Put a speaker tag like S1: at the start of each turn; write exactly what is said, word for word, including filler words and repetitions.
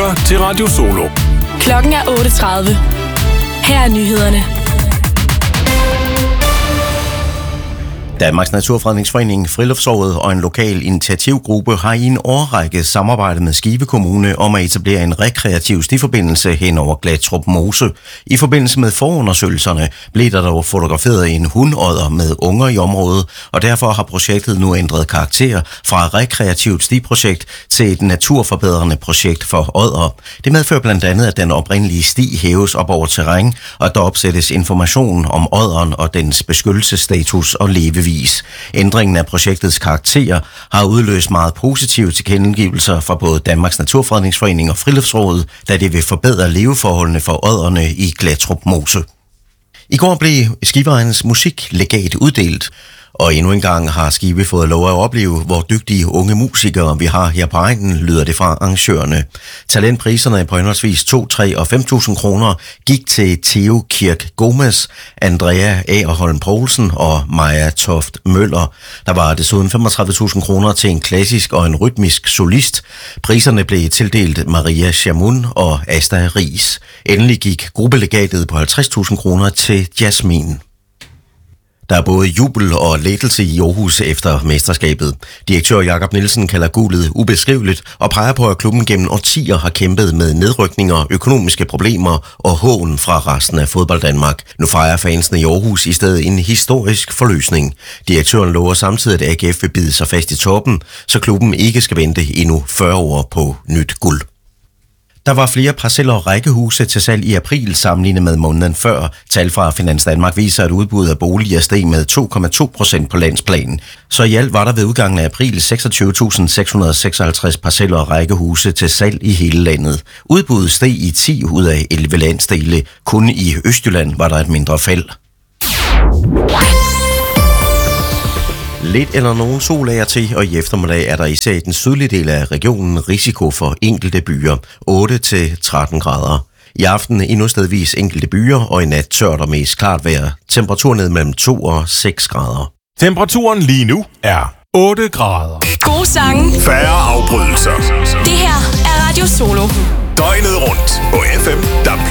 S1: lytter til Radio Solo.
S2: Klokken er otte tredive. Her er nyhederne.
S3: Danmarks Naturfredningsforening, Friluftsrådet og en lokal initiativgruppe har i en årrække samarbejdet med Skive Kommune om at etablere en rekreativ stiforbindelse hen over Glatrup Mose. I forbindelse med forundersøgelserne blev der dog fotograferet en hundodder med unger i området, og derfor har projektet nu ændret karakter fra et rekreativt stiprojekt til et naturforbedrende projekt for odder. Det medfører blandt andet, at den oprindelige sti hæves op over terræn, og at der opsættes information om odderen og dens beskyttelsesstatus og levevis. Ændringen af projektets karakter har udløst meget positive tilkendegivelser fra både Danmarks Naturfredningsforening og Friluftsrådet, da det vil forbedre leveforholdene for odderne i Glatrup Mose. I går blev Skiveejernes musiklegat uddelt, og endnu en gang har Skive fået lov at opleve, hvor dygtige unge musikere vi har her på egnen, lyder det fra arrangørerne. Talentpriserne på henholdsvis to, tre og fem tusind kroner gik til Theo Kirk Gomez, Andrea Agerholm Poulsen og Maja Toft Møller. Der var desuden femogtredive tusind kroner til en klassisk og en rytmisk solist. Priserne blev tildelt Maria Chamun og Asta Ries. Endelig gik gruppelegatet på halvtreds tusind kroner til Jasmin. Der er både jubel og lettelse i Aarhus efter mesterskabet. Direktør Jakob Nielsen kalder guldet ubeskriveligt og peger på, at klubben gennem årtier har kæmpet med nedrykninger, økonomiske problemer og hån fra resten af fodbold Danmark. Nu fejrer fansene i Aarhus i stedet en historisk forløsning. Direktøren lover samtidig, at A G F vil bide sig fast i toppen, så klubben ikke skal vente endnu fyrre år på nyt guld. Der var flere parceller og rækkehuse til salg i april sammenlignet med måneden før. Tal fra Finans Danmark viser, at udbuddet af boliger steg med to komma to procent på landsplanen. Så i alt var der ved udgangen af april seksogtyve tusind seks hundrede og seksoghalvtreds parceller og rækkehuse til salg i hele landet. Udbuddet steg i ti ud af elleve landsdele. Kun i Østjylland var der et mindre fald. Lidt eller nogen sol af til, og i eftermiddag er der især i den sydlige del af regionen risiko for enkelte byer, otte til tretten grader. I aften endnu stedvis enkelte byer, og i nat tørt og mest klart vejr. Temperaturen ned mellem to og seks grader.
S1: Temperaturen lige nu er otte grader.
S2: Gode sange.
S1: Færre afbrydelser.
S2: Det her er Radio Solo.
S1: Døgnet rundt på F M W.